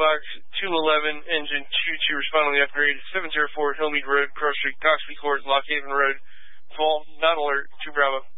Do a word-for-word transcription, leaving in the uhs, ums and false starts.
Box two eleven, Engine two two, respond on the upgrade. seven zero four Hillmead Road, Cross Street, Coxby Court, Lock Haven Road. Fall, not alert, two Bravo.